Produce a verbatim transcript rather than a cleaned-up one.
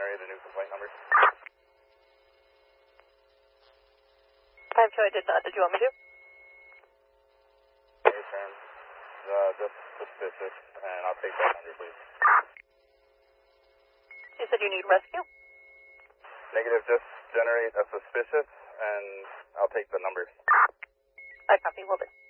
generate a new complaint number. five two, I did not. Did you want me to? Your turn. Uh, just suspicious, and I'll take that number, please. You said you need rescue? Negative, just generate a suspicious, and I'll take the number. I copy, will do.